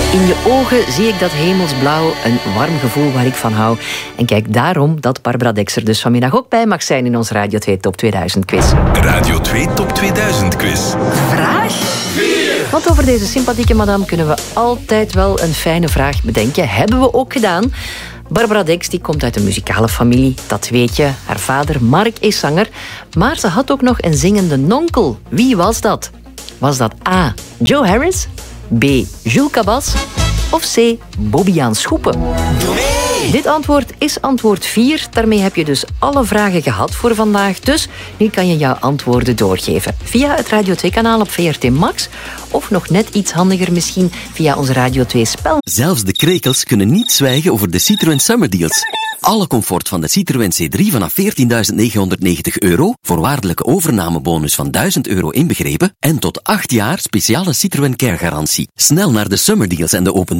In je ogen zie ik dat hemelsblauw, een warm gevoel waar ik van hou. En kijk, daarom dat Barbara Dexter dus vanmiddag ook bij mag zijn in ons Radio 2 Top 2000 quiz. Radio 2 Top 2000 quiz. Vraag 4. Want over deze sympathieke madame kunnen we altijd wel een fijne vraag bedenken. Hebben we ook gedaan. Barbara Dex die komt uit een muzikale familie, dat weet je. Haar vader Mark is zanger, maar ze had ook nog een zingende nonkel. Wie was dat? Was dat A. Joe Harris, B. Jules Cabas of C. Bobbejaan Schoepen? Dit antwoord is antwoord 4. Daarmee heb je dus alle vragen gehad voor vandaag. Dus nu kan je jouw antwoorden doorgeven. Via het Radio 2-kanaal op VRT Max. Of nog net iets handiger misschien via onze Radio 2-spel. Zelfs de krekels kunnen niet zwijgen over de Citroën Summer Deals. Alle comfort van de Citroën C3 vanaf €14.990, voorwaardelijke overnamebonus van €1.000 inbegrepen en tot 8 jaar speciale Citroën Care garantie. Snel naar de Summer Deals en de open